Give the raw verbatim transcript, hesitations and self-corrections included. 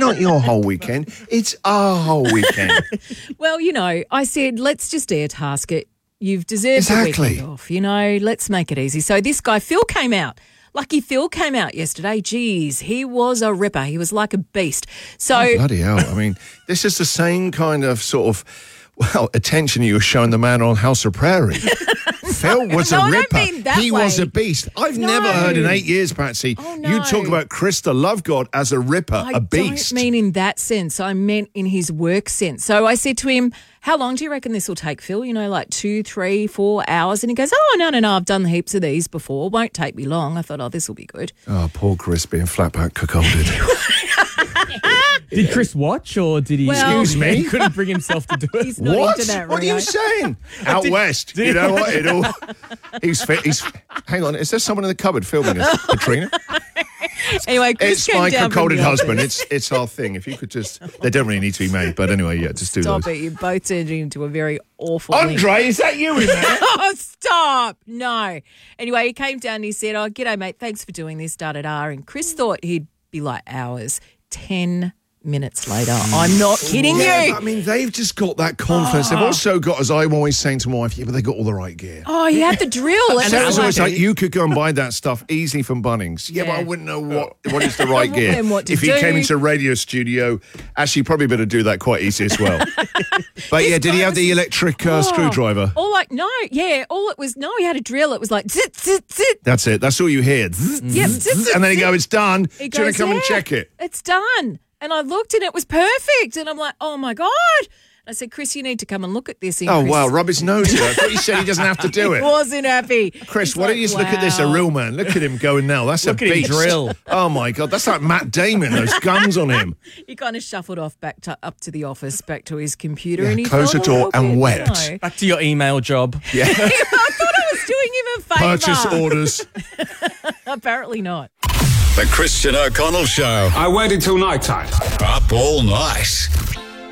not your whole weekend. It's our whole weekend. Well, you know, I said, let's just air task it. You've deserved Exactly. the weekend off, you know, let's make it easy. So this guy, Phil, came out. Lucky Phil came out yesterday. Geez, he was a ripper. He was like a beast. So Oh, bloody hell. I mean, this is the same kind of sort of, well, attention you were showing the man on House of Prairie. Phil was no, a I don't ripper. mean that he way. was a beast. I've No. never heard in eight years, Patsy, Oh, no. you talk about Krista Lovegood as a ripper, I a beast. don't mean in that sense. I meant in his work sense. So I said to him, how long do you reckon this will take, Phil? You know, like two, three, four hours? And he goes, oh, no, no, no, I've done heaps of these before. Won't take me long. I thought, oh, this will be good. Oh, poor Chris being flat back cuckolded. Did Chris watch or did he? Well- Excuse me? He couldn't bring himself to do it. He's not What? into that, What are Rio. you saying? Out west. You know what? It all. He's fit. He's. Hang on. Is there someone in the cupboard filming us, Katrina? Anyway, Chris It's came my down from cuckolded the husband. office. It's it's our thing. If you could just. They don't really need to be made, but anyway, yeah, just do Stop those. it. You both turned into a very awful link. Andre, is that you in there? Oh, stop. No. Anyway, he came down and he said, oh, g'day, mate. Thanks for doing this, da-da-da. And Chris thought he'd be like hours. Ten minutes later. I'm not kidding Yeah, you. but, I mean, they've just got that confidence. They've also got, as I'm always saying to my wife, yeah, but they got all the right gear. Oh, he had the drill. And Sarah's it's always like- like, you could go and buy that stuff easily from Bunnings. Yeah, but Yeah. I wouldn't know what what is the right gear. And what to if he do. came into a radio studio, actually, you probably better do that quite easy as well. But yeah, did he guy have the was- electric uh, Oh, screwdriver? All like, no, yeah, all it was, no, he had a drill. It was like, zit, zit, zit. That's it. That's all you hear. Yep, zit, zit, And then he zit. go, it's done. He Do you want goes, to come and "Yeah, check it? It's done. And I looked and it was perfect. And I'm like, oh my God. I said, Chris, you need to come and look at this. And Oh, Chris wow, rub his nose in it. I thought you said he doesn't have to do it. wasn't happy. Chris, He's why don't like, you just look at this, a wow. real man? Look at him going now. That's Look a at him beast. drill. Oh, my God. That's like Matt Damon, those guns on him. He kind of shuffled off back to up to the office, back to his computer, Yeah, and he closed felt the a door little and bit, wept. You know. Back to your email job. Yeah. I thought I was doing him a favour. Purchase orders. Apparently not. The Christian O'Connell Show. I waited till night time. Up all night.